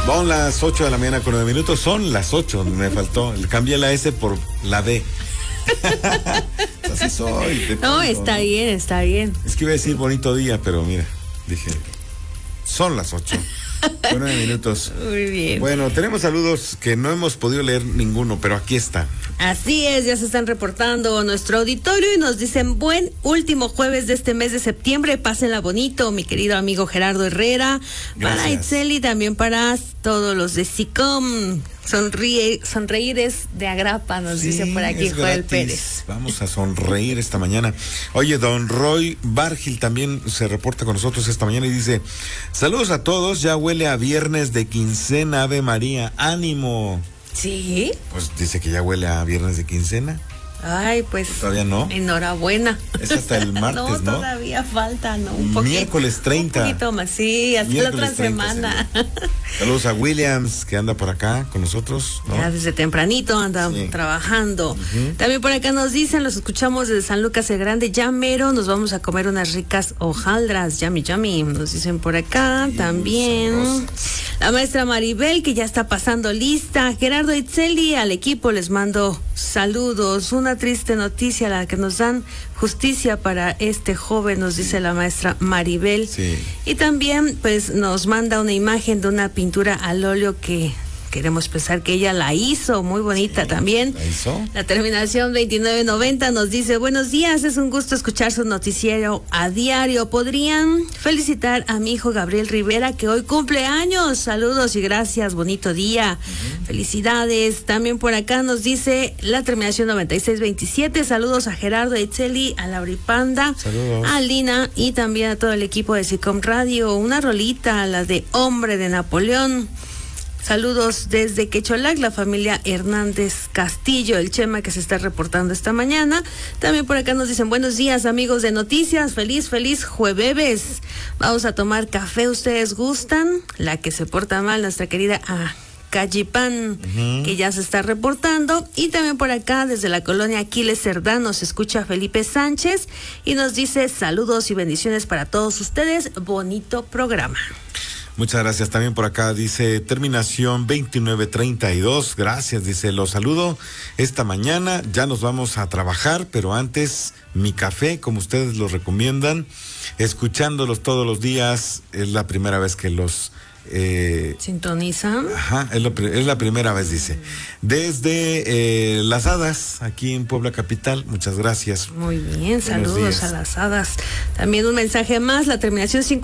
Son las 8 de la mañana con 9 minutos. Son las 8, me faltó. Cambié la S por la D. Así soy. No, está bien, está bien. Es que iba a decir bonito día, pero mira, dije, son las 8. Con 9 minutos. Muy bien. Bueno, tenemos saludos que no hemos podido leer ninguno, pero aquí está. Así es, ya se están reportando nuestro auditorio y nos dicen buen último jueves de este mes de septiembre, pásenla bonito, mi querido amigo Gerardo Herrera. Gracias. Para Itzeli, también para todos los de SICOM. Sonreír es de agrapa, nos dice por aquí Joel Pérez. Vamos a sonreír esta mañana. Oye, don Roy Bargil también se reporta con nosotros esta mañana y dice, saludos a todos, ya huele a viernes de quincena, Ave María, ánimo. ¿Sí? Pues dice que ya huele a viernes de quincena. Ay, pues. Todavía no. Enhorabuena. Es hasta el martes, ¿no? Todavía falta, ¿no? Un poquito. Miércoles 30. Un poquito más, sí, hasta la otra semana. Saludos a Williams, que anda por acá con nosotros, ¿no? Ya desde tempranito anda trabajando. También por acá nos dicen, los escuchamos desde San Lucas el Grande, ya mero, nos vamos a comer unas ricas hojaldras, yummy, yummy, nos dicen por acá también. Sabrosas. La maestra Maribel, que ya está pasando lista. Gerardo Itzeli, al equipo les mando saludos. Una triste noticia la que nos dan, justicia para este joven, nos dice la maestra Maribel. Sí. Y también pues nos manda una imagen de una pintura al óleo que queremos pensar que ella la hizo, muy bonita también. ¿La hizo? La terminación 2990 nos dice, buenos días, es un gusto escuchar su noticiero a diario. ¿Podrían felicitar a mi hijo Gabriel Rivera, que hoy cumple años? Saludos y gracias, bonito día. Felicidades. También por acá nos dice la terminación 9627, saludos a Gerardo Itzeli, a Lauripanda, a Lina y también a todo el equipo de SICOM Radio. Una rolita, la de Hombre de Napoleón. Saludos desde Quecholac, la familia Hernández Castillo, el Chema que se está reportando esta mañana. También por acá nos dicen, buenos días amigos de Noticias, feliz jueves. Vamos a tomar café, ¿ustedes gustan? La que se porta mal, nuestra querida Cachipán, que ya se está reportando. Y también por acá, desde la colonia Aquiles Cerdán, nos escucha Felipe Sánchez y nos dice saludos y bendiciones para todos ustedes. Bonito programa. Muchas gracias. También por acá dice terminación 2932. Gracias, dice, los saludo esta mañana. Ya nos vamos a trabajar, pero antes mi café, como ustedes lo recomiendan, escuchándolos todos los días. Es la primera vez que los sintonizan. Ajá, es la primera vez, dice. Desde Las Hadas, aquí en Puebla Capital. Muchas gracias. Muy bien, saludos a Las Hadas. También un mensaje más, la terminación